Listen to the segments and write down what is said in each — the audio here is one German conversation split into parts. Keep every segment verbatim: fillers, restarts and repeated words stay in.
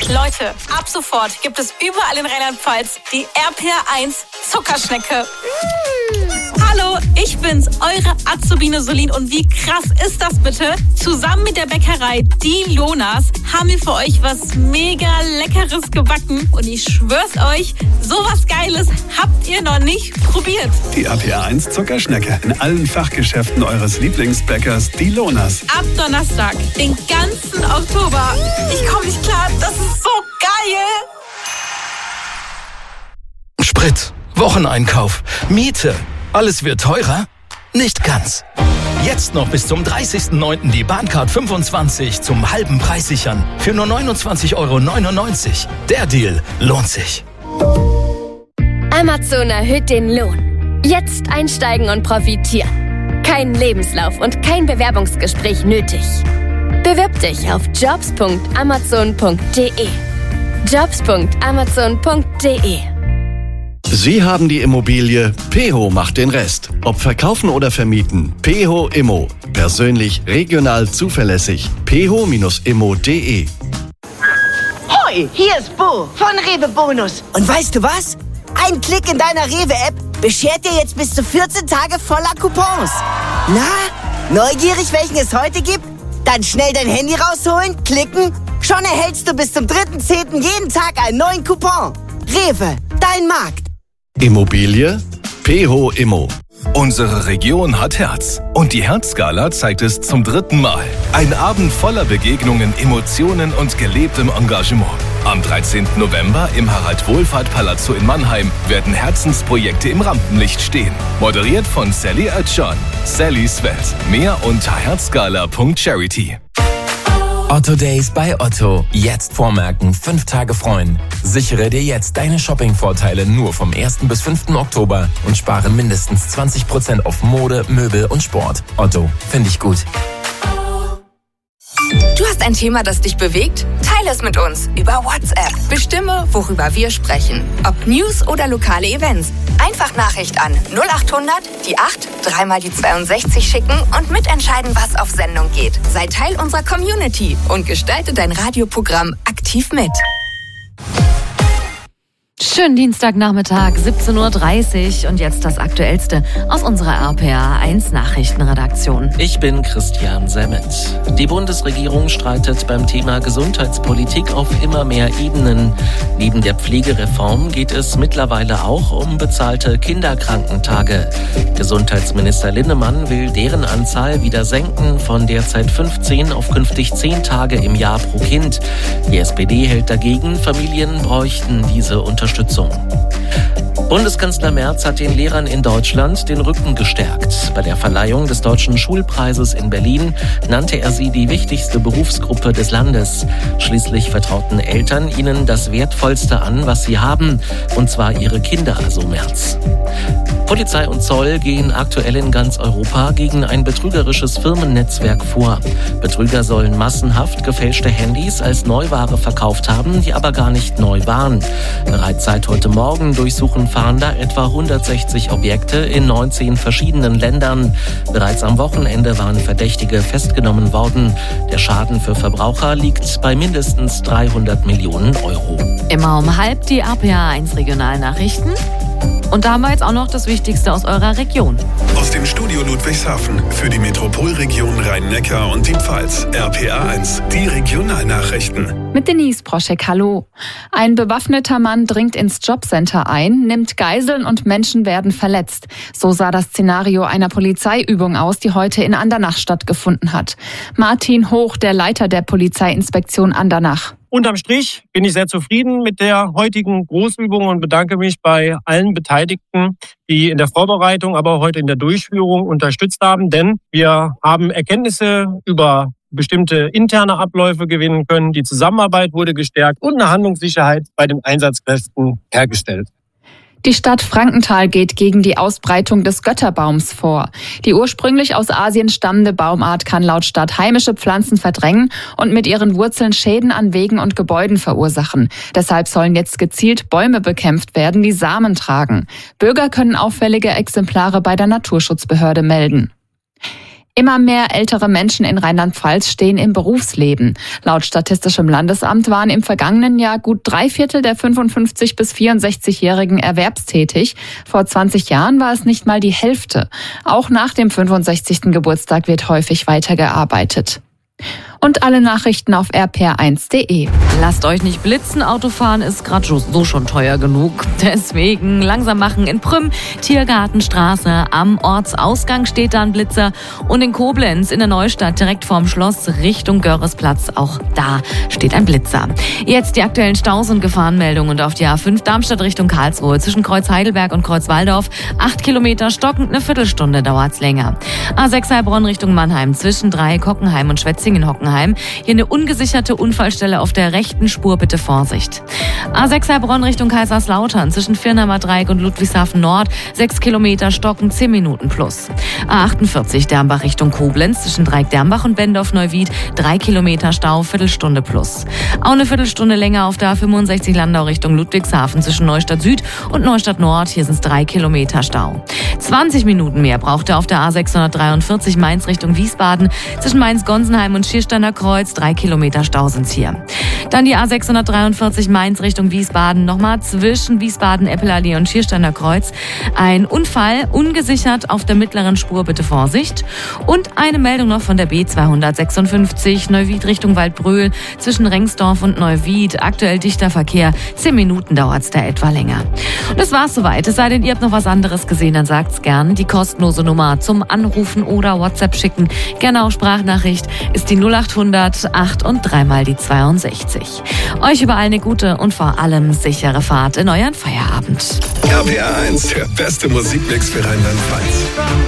Leute, ab sofort gibt es überall in Rheinland-Pfalz die R P R eins Zuckerschnecke. Mm. Hallo, ich bin's, eure Azubine Solin. Und wie krass ist das bitte? Zusammen mit der Bäckerei Die Lonas haben wir für euch was mega Leckeres gebacken. Und ich schwör's euch, sowas Geiles habt ihr noch nicht probiert. Die R P R eins Zuckerschnecke in allen Fachgeschäften eures Lieblingsbäckers Die Lonas. Ab Donnerstag, den ganzen Oktober. Ich komme nicht klar, das ist so geil. Sprit, Wocheneinkauf, Miete. Alles wird teurer? Nicht ganz. Jetzt noch bis zum dreißigsten neunten die Bahncard fünfundzwanzig zum halben Preis sichern. Für nur neunundzwanzig Euro neunundneunzig. Der Deal lohnt sich. Amazon erhöht den Lohn. Jetzt einsteigen und profitieren. Kein Lebenslauf und kein Bewerbungsgespräch nötig. Bewirb dich auf jobs punkt amazon punkt de. jobs punkt amazon punkt de. Sie haben die Immobilie, Peho macht den Rest. Ob verkaufen oder vermieten, Peho Immo. Persönlich, regional, zuverlässig. peho Bindestrich immo punkt de. Hoi, hier ist Bo von Rewe Bonus. Und weißt du was? Ein Klick in deiner Rewe-App beschert dir jetzt bis zu vierzehn Tage voller Coupons. Na, neugierig, welchen es heute gibt? Dann schnell dein Handy rausholen, klicken. Schon erhältst du bis zum dritten zehnten jeden Tag einen neuen Coupon. Rewe, dein Markt. Immobilie, Peho Immo. Unsere Region hat Herz. Und die Herzgala zeigt es zum dritten Mal. Ein Abend voller Begegnungen, Emotionen und gelebtem Engagement. Am dreizehnten November im Harald-Wohlfahrt-Palazzo in Mannheim werden Herzensprojekte im Rampenlicht stehen. Moderiert von Sally Özcan. Sallys Welt. Mehr unter herzgala punkt charity. Otto Days bei Otto. Jetzt vormerken, fünf Tage freuen. Sichere dir jetzt deine Shopping-Vorteile nur vom ersten bis fünften Oktober und spare mindestens zwanzig Prozent auf Mode, Möbel und Sport. Otto, finde ich gut. Du hast ein Thema, das dich bewegt? Teile es mit uns über WhatsApp. Bestimme, worüber wir sprechen. Ob News oder lokale Events. Einfach Nachricht an null achthundert, die acht, dreimal die zweiundsechzig schicken und mitentscheiden, was auf Sendung geht. Sei Teil unserer Community und gestalte dein Radioprogramm aktiv mit. Schönen Dienstagnachmittag, siebzehn Uhr dreißig und jetzt das Aktuellste aus unserer R P R eins Nachrichtenredaktion. Ich bin Christian Semmet. Die Bundesregierung streitet beim Thema Gesundheitspolitik auf immer mehr Ebenen. Neben der Pflegereform geht es mittlerweile auch um bezahlte Kinderkrankentage. Gesundheitsminister Linnemann will deren Anzahl wieder senken von derzeit fünfzehn auf künftig zehn Tage im Jahr pro Kind. Die S P D hält dagegen, Familien bräuchten diese Unterstützung. Bundeskanzler Merz hat den Lehrern in Deutschland den Rücken gestärkt. Bei der Verleihung des Deutschen Schulpreises in Berlin nannte er sie die wichtigste Berufsgruppe des Landes. Schließlich vertrauten Eltern ihnen das Wertvollste an, was sie haben, und zwar ihre Kinder, so Merz. Polizei und Zoll gehen aktuell in ganz Europa gegen ein betrügerisches Firmennetzwerk vor. Betrüger sollen massenhaft gefälschte Handys als Neuware verkauft haben, die aber gar nicht neu waren. Bereits seit heute Morgen durchsuchen Fahnder etwa hundertsechzig Objekte in neunzehn verschiedenen Ländern. Bereits am Wochenende waren Verdächtige festgenommen worden. Der Schaden für Verbraucher liegt bei mindestens dreihundert Millionen Euro. Immer um halb die R P R eins Regionalnachrichten. Und da haben wir jetzt auch noch das Wichtigste aus eurer Region. Aus dem Studio Ludwigshafen für die Metropolregion Rhein-Neckar und die Pfalz. R P R eins, die Regionalnachrichten. Mit Denise Proschek, hallo. Ein bewaffneter Mann dringt ins Jobcenter ein, nimmt Geiseln und Menschen werden verletzt. So sah das Szenario einer Polizeiübung aus, die heute in Andernach stattgefunden hat. Martin Hoch, der Leiter der Polizeiinspektion Andernach. Unterm Strich bin ich sehr zufrieden mit der heutigen Großübung und bedanke mich bei allen Beteiligten, die in der Vorbereitung, aber auch heute in der Durchführung unterstützt haben. Denn wir haben Erkenntnisse über bestimmte interne Abläufe gewinnen können. Die Zusammenarbeit wurde gestärkt und eine Handlungssicherheit bei den Einsatzkräften hergestellt. Die Stadt Frankenthal geht gegen die Ausbreitung des Götterbaums vor. Die ursprünglich aus Asien stammende Baumart kann laut Stadt heimische Pflanzen verdrängen und mit ihren Wurzeln Schäden an Wegen und Gebäuden verursachen. Deshalb sollen jetzt gezielt Bäume bekämpft werden, die Samen tragen. Bürger können auffällige Exemplare bei der Naturschutzbehörde melden. Immer mehr ältere Menschen in Rheinland-Pfalz stehen im Berufsleben. Laut Statistischem Landesamt waren im vergangenen Jahr gut drei Viertel der fünfundfünfzig- bis vierundsechzigjährigen erwerbstätig. Vor zwanzig Jahren war es nicht mal die Hälfte. Auch nach dem fünfundsechzigsten Geburtstag wird häufig weitergearbeitet. Und alle Nachrichten auf r p r eins punkt d e. Lasst euch nicht blitzen, Autofahren ist gerade so schon teuer genug. Deswegen langsam machen in Prüm, Tiergartenstraße. Am Ortsausgang steht da ein Blitzer. Und in Koblenz, in der Neustadt, direkt vorm Schloss, Richtung Görresplatz, auch da steht ein Blitzer. Jetzt die aktuellen Staus und Gefahrenmeldungen. Und auf die A fünf Darmstadt Richtung Karlsruhe, zwischen Kreuz Heidelberg und Kreuz Walldorf, acht Kilometer stockend, eine Viertelstunde dauert's länger. A sechs Heilbronn Richtung Mannheim, zwischen Dreieck Hockenheim und Schwetzingen-Hockenheim. Hier eine ungesicherte Unfallstelle auf der rechten Spur, bitte Vorsicht. A sechs Heilbronn Richtung Kaiserslautern, zwischen Firnheimer Dreieck und Ludwigshafen Nord, sechs Kilometer stocken, zehn Minuten plus. A achtundvierzig Dermbach Richtung Koblenz, zwischen Dreieck Dermbach und Bendorf-Neuwied, drei Kilometer Stau, Viertelstunde plus. Auch eine Viertelstunde länger auf der A fünfundsechzig Landau Richtung Ludwigshafen, zwischen Neustadt Süd und Neustadt Nord, hier sind es drei Kilometer Stau. zwanzig Minuten mehr braucht er auf der A sechshundertdreiundvierzig Mainz Richtung Wiesbaden, zwischen Mainz-Gonsenheim und Schiersteiner Kreuz, drei Kilometer Stau sind's hier. Dann die A sechshundertdreiundvierzig Mainz Richtung Wiesbaden, nochmal zwischen Wiesbaden, Eppelallee und Schiersteiner Kreuz. Ein Unfall, ungesichert auf der mittleren Spur, bitte Vorsicht. Und eine Meldung noch von der B zweihundertsechsundfünfzig, Neuwied Richtung Waldbröl, zwischen Rengsdorf und Neuwied, aktuell dichter Verkehr, zehn Minuten dauert's da etwa länger. Und das war's soweit, es sei denn, ihr habt noch was anderes gesehen, dann sagt's gern. Die kostenlose Nummer zum Anrufen oder WhatsApp schicken, gerne auch Sprachnachricht, ist die null achthundert acht und dreimal die zweiundsechzig. Euch überall eine gute und vor allem sichere Fahrt in euren Feierabend. R P R eins, der beste Musikmix für Rheinland-Pfalz.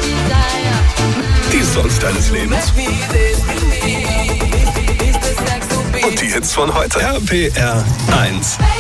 Die Songs deines Lebens. Und die Hits von heute. R P R eins.